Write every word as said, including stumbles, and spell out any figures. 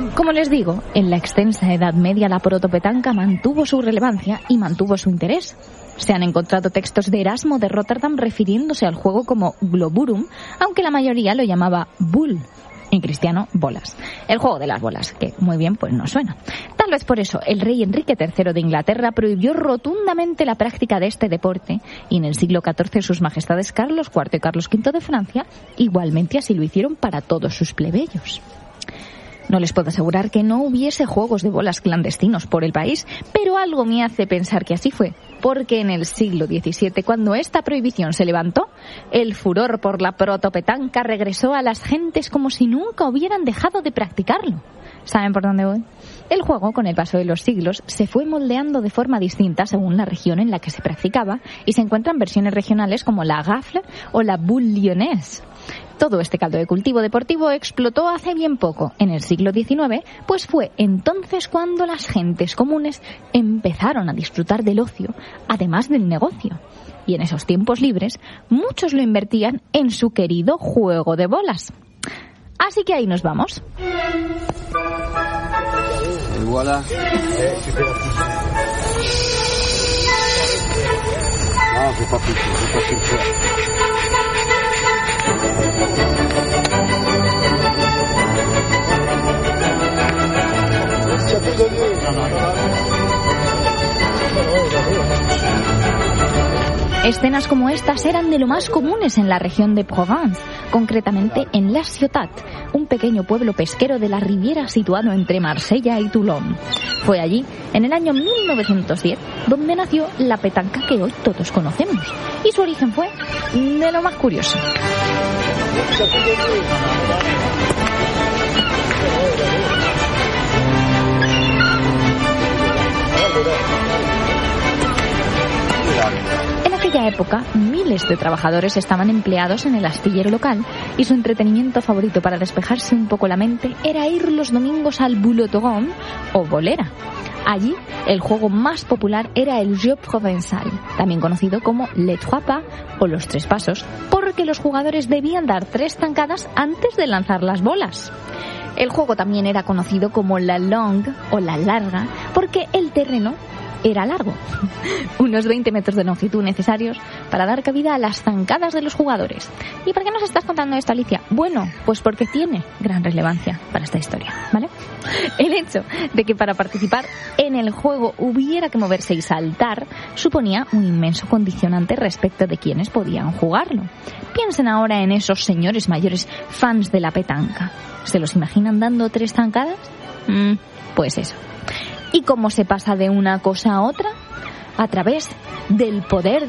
Como les digo, en la extensa Edad Media la protopetanca mantuvo su relevancia y mantuvo su interés. Se han encontrado textos de Erasmo de Rotterdam refiriéndose al juego como globurum, aunque la mayoría lo llamaba bull, en cristiano bolas. El juego de las bolas, que muy bien pues no suena. Tal vez por eso el rey Enrique tercero de Inglaterra prohibió rotundamente la práctica de este deporte, y en el siglo catorce sus majestades Carlos cuarto y Carlos quinto de Francia igualmente así lo hicieron para todos sus plebeyos. No les puedo asegurar que no hubiese juegos de bolas clandestinos por el país, pero algo me hace pensar que así fue, porque en el siglo diecisiete, cuando esta prohibición se levantó, el furor por la protopetanca regresó a las gentes como si nunca hubieran dejado de practicarlo. ¿Saben por dónde voy? El juego, con el paso de los siglos, se fue moldeando de forma distinta según la región en la que se practicaba, y se encuentran versiones regionales como la gafle o la boule lyonnaise. Todo este caldo de cultivo deportivo explotó hace bien poco, en el siglo diecinueve, pues fue entonces cuando las gentes comunes empezaron a disfrutar del ocio, además del negocio. Y en esos tiempos libres, muchos lo invertían en su querido juego de bolas. Así que ahí nos vamos. Et voilà. Non, j'ai pas pris, j'ai pas pris le choix. Escenas como estas eran de lo más comunes en la región de Provence, concretamente en La Ciotat, un pequeño pueblo pesquero de la Riviera situado entre Marsella y Toulon. Fue allí, en el año mil novecientos diez, donde nació la petanca que hoy todos conocemos, y su origen fue de lo más curioso. En aquella época, miles de trabajadores estaban empleados en el astillero local, y su entretenimiento favorito para despejarse un poco la mente era ir los domingos al boulotron o bolera. Allí, el juego más popular era el jeu provençal, también conocido como les trois pas o los tres pasos, porque los jugadores debían dar tres zancadas antes de lanzar las bolas. El juego también era conocido como la longue o la larga, porque el terreno era largo, unos veinte metros de longitud necesarios para dar cabida a las zancadas de los jugadores. ¿Y por qué nos estás contando esto, Alicia? Bueno, pues porque tiene gran relevancia para esta historia, ¿vale? El hecho de que para participar en el juego hubiera que moverse y saltar suponía un inmenso condicionante respecto de quienes podían jugarlo. Piensen ahora en esos señores mayores fans de la petanca. ¿Se los imaginan dando tres zancadas? Mm, pues eso. ¿Y cómo se pasa de una cosa a otra? A través del poder